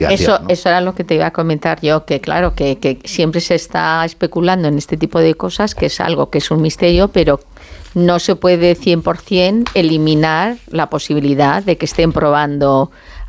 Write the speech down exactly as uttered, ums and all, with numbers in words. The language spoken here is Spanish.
Eso, ¿no? eso era lo que te iba a comentar yo, que claro, que, que siempre se está especulando en este tipo de cosas, que es algo que es un misterio, pero no se puede cien por ciento eliminar la posibilidad de que estén probando